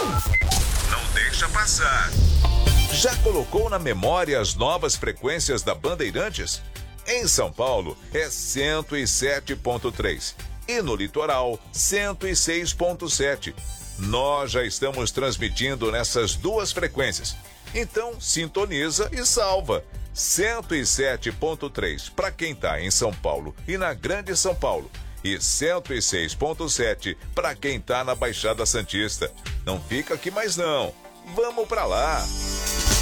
Não deixa passar. Já colocou na memória as novas frequências da Bandeirantes? Em São Paulo é 107.3 e no litoral 106.7. Nós já estamos transmitindo nessas duas frequências. Então sintoniza e salva. 107.3 para quem está em São Paulo e na Grande São Paulo. E 106.7 para quem está na Baixada Santista. Não fica aqui mais não. Vamos para lá!